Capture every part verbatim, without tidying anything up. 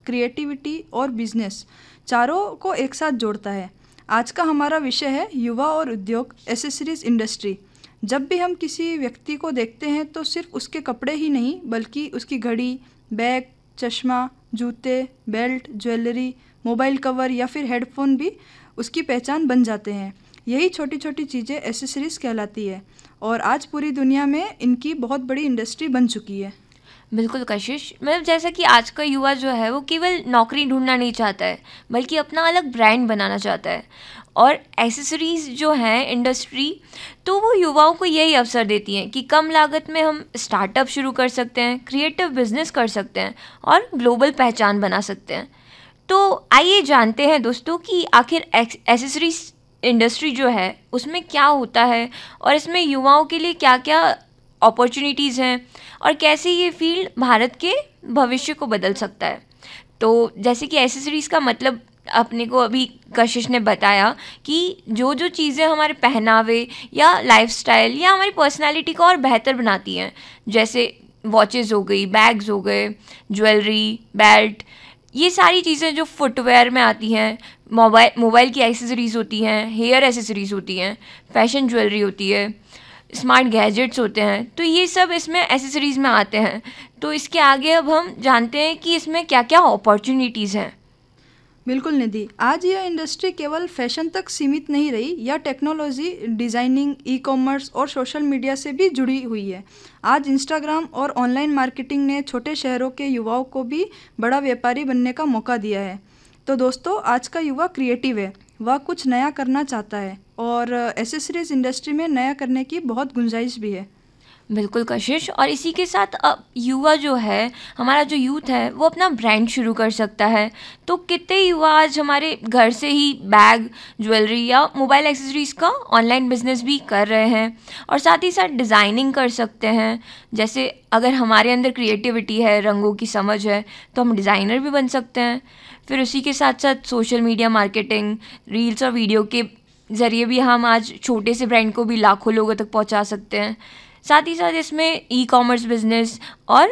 Creativity और business चारों को एक साथ जोड़ता है। आज का हमारा विषय है युवा और उद्योग, एसेसरीज इंडस्ट्री। जब भी हम किसी व्यक्ति को देखते हैं तो सिर्फ उसके कपड़े ही नहीं बल्कि उसकी घड़ी, बैग, चश्मा, जूते, बेल्ट, ज्वेलरी, मोबाइल कवर या फिर हेडफोन भी उसकी पहचान बन जाते हैं। यही छोटी छोटी चीज़ें एसेसरीज कहलाती है और आज पूरी दुनिया में इनकी बहुत बड़ी इंडस्ट्री बन चुकी है। बिल्कुल कशिश, मतलब जैसा कि आज का युवा जो है वो केवल नौकरी ढूंढना नहीं चाहता है बल्कि अपना अलग ब्रांड बनाना चाहता है। और एसेसरीज़ जो हैं इंडस्ट्री, तो वो युवाओं को यही अवसर देती हैं कि कम लागत में हम स्टार्टअप शुरू कर सकते हैं, क्रिएटिव बिजनेस कर सकते हैं और ग्लोबल पहचान बना सकते हैं। तो आइए जानते हैं दोस्तों कि आखिर एसेसरीज इंडस्ट्री जो है उसमें क्या होता है और इसमें युवाओं के लिए क्या क्या अपॉर्चुनिटीज़ हैं और कैसे ये फील्ड भारत के भविष्य को बदल सकता है। तो जैसे कि एसेसरीज़ का मतलब अपने को अभी कशिश ने बताया कि जो जो चीज़ें हमारे पहनावे या लाइफस्टाइल या हमारी पर्सनालिटी को और बेहतर बनाती हैं, जैसे वॉचेस हो गई, बैग्स हो गए, ज्वेलरी, बेल्ट, ये सारी चीज़ें जो फुटवेयर में आती हैं, मोबाइल मोबाइल की एसेसरीज़ होती हैं, हेयर एसेसरीज़ होती हैं, फैशन ज्वेलरी होती है, स्मार्ट गैजेट्स होते हैं, तो ये सब इसमें एसेसरीज़ में आते हैं। तो इसके आगे अब हम जानते हैं कि इसमें क्या क्या अपॉर्चुनिटीज़ हैं। बिल्कुल निधि, आज यह इंडस्ट्री केवल फैशन तक सीमित नहीं रही, यह टेक्नोलॉजी, डिज़ाइनिंग, ई कॉमर्स और सोशल मीडिया से भी जुड़ी हुई है। आज इंस्टाग्राम और ऑनलाइन मार्केटिंग ने छोटे शहरों के युवाओं को भी बड़ा व्यापारी बनने का मौका दिया है। तो दोस्तों, आज का युवा क्रिएटिव है, वह कुछ नया करना चाहता है और एसेसरीज इंडस्ट्री में नया करने की बहुत गुंजाइश भी है। बिल्कुल कशिश, और इसी के साथ अब युवा जो है, हमारा जो यूथ है, वो अपना ब्रांड शुरू कर सकता है। तो कितने युवा आज हमारे घर से ही बैग, ज्वेलरी या मोबाइल एक्सेसरीज़ का ऑनलाइन बिजनेस भी कर रहे हैं और साथ ही साथ डिज़ाइनिंग कर सकते हैं। जैसे अगर हमारे अंदर क्रिएटिविटी है, रंगों की समझ है, तो हम डिज़ाइनर भी बन सकते हैं। फिर उसी के साथ साथ सोशल मीडिया मार्केटिंग, रील्स और वीडियो के ज़रिए भी हम आज छोटे से ब्रांड को भी लाखों लोगों तक पहुंचा सकते हैं। साथ ही साथ इसमें ई कॉमर्स बिजनेस और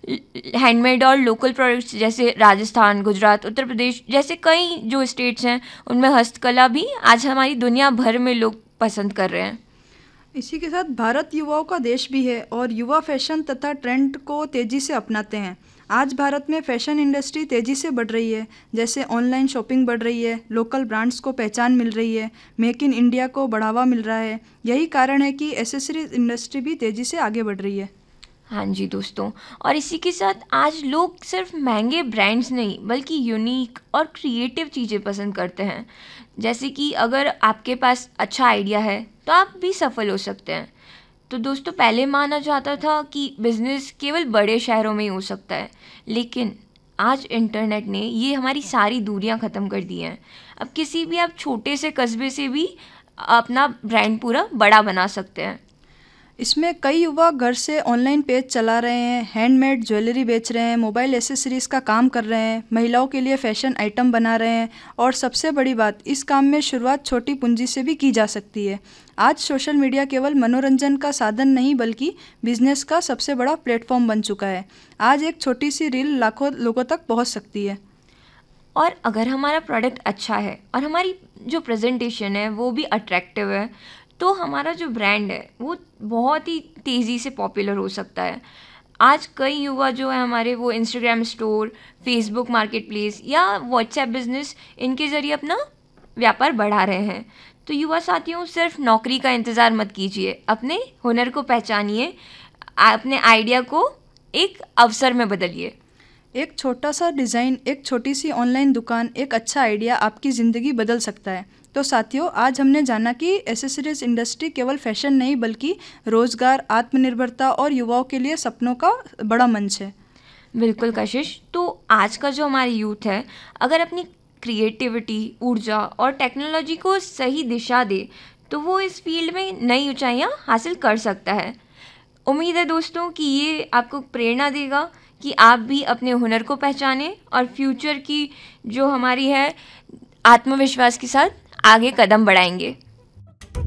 हैंडमेड और लोकल प्रोडक्ट्स, जैसे राजस्थान, गुजरात, उत्तर प्रदेश जैसे कई जो स्टेट्स हैं, उनमें हस्तकला भी आज हमारी दुनिया भर में लोग पसंद कर रहे हैं। इसी के साथ भारत युवाओं का देश भी है और युवा फैशन तथा ट्रेंड को तेज़ी से अपनाते हैं। आज भारत में फैशन इंडस्ट्री तेज़ी से बढ़ रही है, जैसे ऑनलाइन शॉपिंग बढ़ रही है, लोकल ब्रांड्स को पहचान मिल रही है, मेक इन इंडिया को बढ़ावा मिल रहा है। यही कारण है कि एसेसरीज इंडस्ट्री भी तेज़ी से आगे बढ़ रही है। हाँ जी दोस्तों, और इसी के साथ आज लोग सिर्फ महंगे ब्रांड्स नहीं बल्कि यूनिक और क्रिएटिव चीज़ें पसंद करते हैं। जैसे कि अगर आपके पास अच्छा आइडिया है तो आप भी सफल हो सकते हैं। तो दोस्तों, पहले माना जाता था कि बिज़नेस केवल बड़े शहरों में ही हो सकता है, लेकिन आज इंटरनेट ने ये हमारी सारी दूरियां ख़त्म कर दी हैं। अब किसी भी आप छोटे से कस्बे से भी अपना ब्रांड पूरा बड़ा बना सकते हैं। इसमें कई युवा घर से ऑनलाइन पेज चला रहे हैं, हैंडमेड ज्वेलरी बेच रहे हैं, मोबाइल एसेसरीज़ का काम कर रहे हैं, महिलाओं के लिए फैशन आइटम बना रहे हैं और सबसे बड़ी बात, इस काम में शुरुआत छोटी पूंजी से भी की जा सकती है। आज सोशल मीडिया केवल मनोरंजन का साधन नहीं बल्कि बिजनेस का सबसे बड़ा प्लेटफॉर्म बन चुका है। आज एक छोटी सी रील लाखों लोगों तक पहुंच सकती है। और अगर हमारा प्रोडक्ट अच्छा है और हमारी जो प्रेजेंटेशन है वो भी अट्रैक्टिव है, तो हमारा जो ब्रांड है वो बहुत ही तेज़ी से पॉपुलर हो सकता है। आज कई युवा जो है हमारे, वो Instagram store, Facebook market place या व्हाट्सएप बिजनेस, इनके ज़रिए अपना व्यापार बढ़ा रहे हैं। तो युवा साथियों, सिर्फ नौकरी का इंतज़ार मत कीजिए, अपने हुनर को पहचानिए, अपने आइडिया को एक अवसर में बदलिए। एक छोटा सा डिज़ाइन, एक छोटी सी ऑनलाइन दुकान, एक अच्छा आइडिया आपकी ज़िंदगी बदल सकता है। तो साथियों, आज हमने जाना कि एसेसरीज इंडस्ट्री केवल फैशन नहीं बल्कि रोज़गार, आत्मनिर्भरता और युवाओं के लिए सपनों का बड़ा मंच है। बिल्कुल कशिश, तो आज का जो हमारा यूथ है, अगर अपनी क्रिएटिविटी, ऊर्जा और टेक्नोलॉजी को सही दिशा दे तो वो इस फील्ड में नई ऊंचाइयां हासिल कर सकता है। उम्मीद है दोस्तों कि ये आपको प्रेरणा देगा कि आप भी अपने हुनर को पहचानें और फ्यूचर की जो हमारी है आत्मविश्वास के साथ आगे कदम बढ़ाएंगे।